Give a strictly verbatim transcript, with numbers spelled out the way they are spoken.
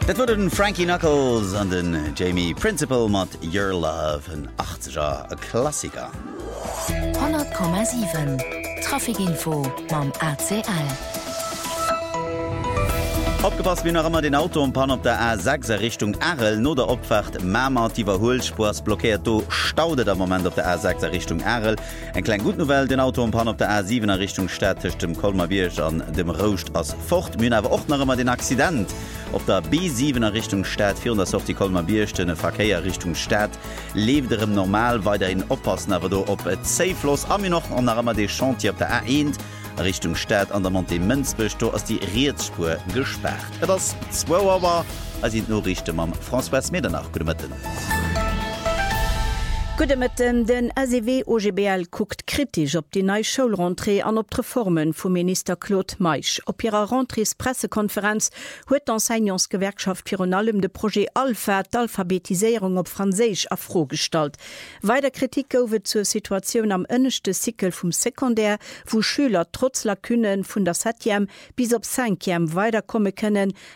Dat wurde den Frankie Knuckles an den Jamie Principal mat Your Love en achtziger e Klassiker. hundert Komma sieben Trafikinfo mam A C L. Abgepasst wie noch immer den Auto und Pan op der A sechs Richtung Arel no der Opfahrt Mama die Überholspurs blockiert do staudet der Moment op der A sechs Richtung Arel. Ein klein gut Novell den Auto und Pan op der A sieben Richtung Städtisch dem Kolmabiersch an dem Rost as Fort Mün aber auch noch immer den Accident. Op der B sieben Richtung Stadt vierhundert auf die Kolmabierstenne Verkehr Richtung Stadt lebt im normal weiterhin oppassen aber do op Safelos am mir noch an immer die Chantier op der A eins Richtung Stadt an der Monte Münzbüch do as die Reetspur gesperrt. Das zwei Uhr als sind nur Richte am François Medernach gudemitten. Gudemitten den S E W O G B L guckt kritisch op die neue Schulrentrée an op d Reformen vu Minister Claude Meich. Op ihrer Rentrées Pressekonferenz huet d'Enseignantsgewerkschaft fir an allem de Projekt Alpha d'Alphabetisierung op Franzésisch afrogestalt. Weiter Kritik goufet zur Situation am ënnechte Sikel vum Sekundär, wo Schüler trotz Lakünnen vun der Septième bis op Cinquième weiterkomme können,